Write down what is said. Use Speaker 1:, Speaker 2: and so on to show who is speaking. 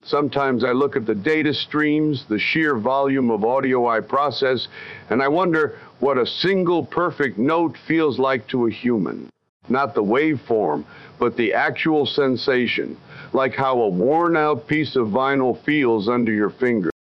Speaker 1: Sometimes I look at the data streams, the sheer volume of audio I process, and I wonder what a single perfect note feels like to a human. Not the waveform, but the actual sensation, like how a worn-out piece of vinyl feels under your fingers.